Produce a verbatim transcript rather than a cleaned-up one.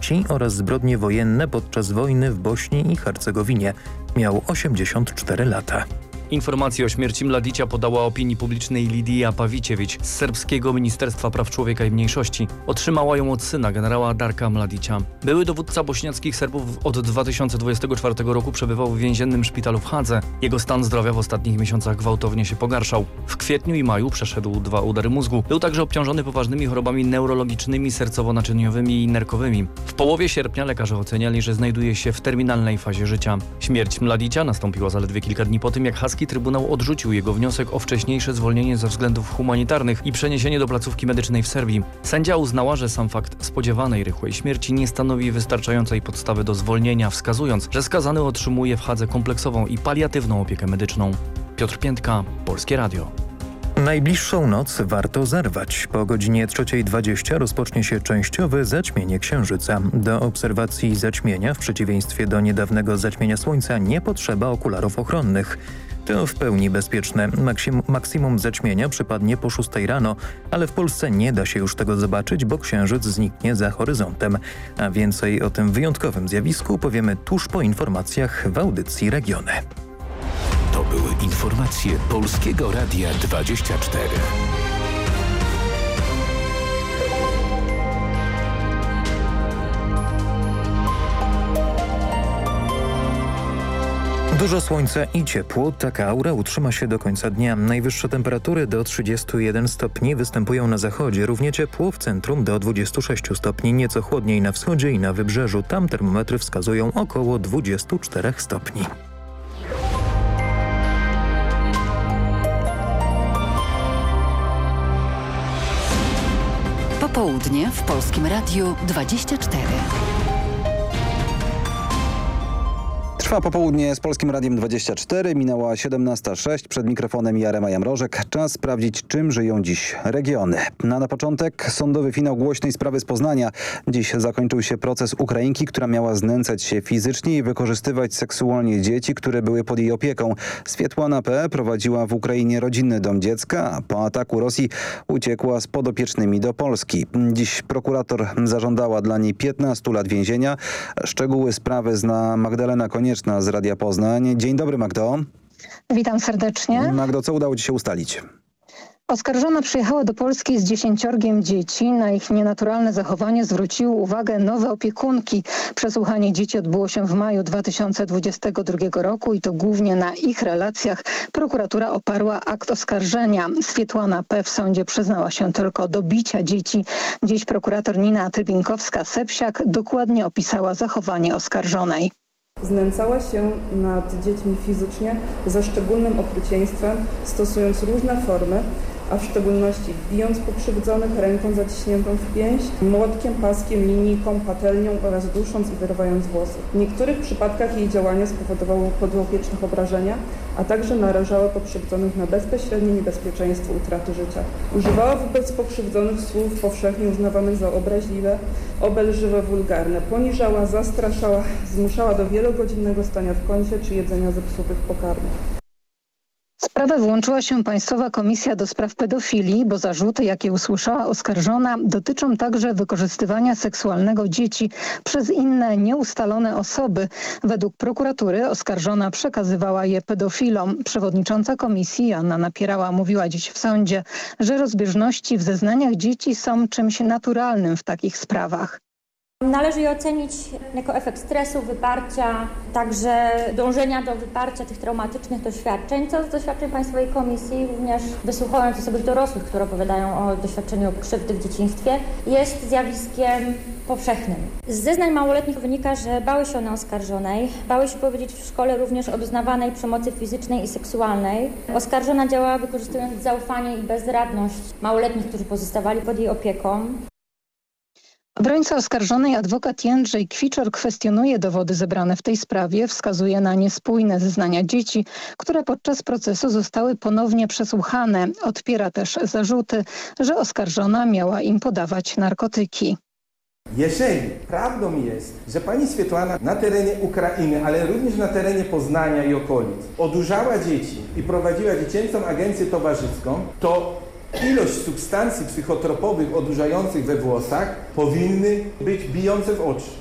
śmierci oraz zbrodnie wojenne podczas wojny w Bośni i Hercegowinie. Miał osiemdziesiąt cztery lata. Informację o śmierci Mladicia podała opinii publicznej Lidija Pawićewicz z serbskiego Ministerstwa Praw Człowieka i Mniejszości. Otrzymała ją od syna generała Darka Mladicia. Były dowódca bośniackich Serbów od dwa tysiące dwudziestego czwartego roku przebywał w więziennym szpitalu w Hadze. Jego stan zdrowia w ostatnich miesiącach gwałtownie się pogarszał. W kwietniu i maju przeszedł dwa udary mózgu. Był także obciążony poważnymi chorobami neurologicznymi, sercowo-naczyniowymi i nerkowymi. W połowie sierpnia lekarze oceniali, że znajduje się w terminalnej fazie życia. Śmierć Mladicia nastąpiła zaledwie kilka dni po tym, jak haski Trybunał odrzucił jego wniosek o wcześniejsze zwolnienie ze względów humanitarnych i przeniesienie do placówki medycznej w Serbii. Sędzia uznała, że sam fakt spodziewanej rychłej śmierci nie stanowi wystarczającej podstawy do zwolnienia, wskazując, że skazany otrzymuje w Hadze kompleksową i paliatywną opiekę medyczną. Piotr Piętka, Polskie Radio. Najbliższą noc warto zerwać. Po godzinie trzeciej dwadzieścia rozpocznie się częściowe zaćmienie Księżyca. Do obserwacji zaćmienia, w przeciwieństwie do niedawnego zaćmienia Słońca, nie potrzeba okularów ochronnych. To w pełni bezpieczne. Maksim, maksimum zaćmienia przypadnie po szóstej rano, ale w Polsce nie da się już tego zobaczyć, bo Księżyc zniknie za horyzontem. A więcej o tym wyjątkowym zjawisku powiemy tuż po informacjach w audycji Regiony. To były informacje Polskiego Radia dwadzieścia cztery. Dużo słońca i ciepło, taka aura utrzyma się do końca dnia. Najwyższe temperatury do trzydziestu jeden stopni występują na zachodzie, równie ciepło w centrum do dwudziestu sześciu stopni, nieco chłodniej na wschodzie i na wybrzeżu. Tam termometry wskazują około dwudziestu czterech stopni. Popołudnie w Polskim Radiu dwadzieścia cztery. Trwa popołudnie z Polskim Radiem dwadzieścia cztery, minęła siedemnasta sześć, przed mikrofonem Jarema Jamrożek. Czas sprawdzić, czym żyją dziś regiony. Na, na początek sądowy finał głośnej sprawy z Poznania. Dziś zakończył się proces Ukrainki, która miała znęcać się fizycznie i wykorzystywać seksualnie dzieci, które były pod jej opieką. Swietłana P. prowadziła w Ukrainie rodzinny dom dziecka, a po ataku Rosji uciekła z podopiecznymi do Polski. Dziś prokurator zażądała dla niej piętnastu lat więzienia. Szczegóły sprawy zna Magdalena Konieczna z Radia Poznań. Dzień dobry, Magdo. Witam serdecznie. Magdo, co udało ci się ustalić? Oskarżona przyjechała do Polski z dziesięciorgiem dzieci. Na ich nienaturalne zachowanie zwróciły uwagę nowe opiekunki. Przesłuchanie dzieci odbyło się w maju dwa tysiące dwudziestego drugiego roku i to głównie na ich relacjach prokuratura oparła akt oskarżenia. Swietłana P. w sądzie przyznała się tylko do bicia dzieci. Dziś prokurator Nina Trybinkowska-Sepsiak dokładnie opisała zachowanie oskarżonej. Znęcała się nad dziećmi fizycznie ze szczególnym okrucieństwem, stosując różne formy, a w szczególności bijąc pokrzywdzonych ręką zaciśniętą w pięść, młotkiem, paskiem, linijką, patelnią oraz dusząc i wyrywając włosy. W niektórych przypadkach jej działania spowodowały podopiecznych obrażenia, a także narażały pokrzywdzonych na bezpośrednie niebezpieczeństwo utraty życia. Używała wobec pokrzywdzonych słów powszechnie uznawanych za obraźliwe, obelżywe, wulgarne. Poniżała, zastraszała, zmuszała do wielogodzinnego stania w kącie czy jedzenia zepsutych pokarmów. W sprawę włączyła się Państwowa Komisja do Spraw Pedofilii, bo zarzuty, jakie usłyszała oskarżona, dotyczą także wykorzystywania seksualnego dzieci przez inne nieustalone osoby. Według prokuratury oskarżona przekazywała je pedofilom. Przewodnicząca komisji Joanna Napierała mówiła dziś w sądzie, że rozbieżności w zeznaniach dzieci są czymś naturalnym w takich sprawach. Należy je ocenić jako efekt stresu, wyparcia, także dążenia do wyparcia tych traumatycznych doświadczeń, co z doświadczeń Państwowej Komisji, również wysłuchując osoby dorosłych, które opowiadają o doświadczeniu krzywdy w dzieciństwie, jest zjawiskiem powszechnym. Z zeznań małoletnich wynika, że bały się one oskarżonej, bały się powiedzieć w szkole również o doznawanej przemocy fizycznej i seksualnej. Oskarżona działała wykorzystując zaufanie i bezradność małoletnich, którzy pozostawali pod jej opieką. Obrońca oskarżonej adwokat Jędrzej Kwiczor kwestionuje dowody zebrane w tej sprawie, wskazuje na niespójne zeznania dzieci, które podczas procesu zostały ponownie przesłuchane. Odpiera też zarzuty, że oskarżona miała im podawać narkotyki. Jeżeli prawdą jest, że pani Swietłana na terenie Ukrainy, ale również na terenie Poznania i okolic odurzała dzieci i prowadziła dziecięcą agencję towarzyską, to ilość substancji psychotropowych odurzających we włosach powinny być bijące w oczy.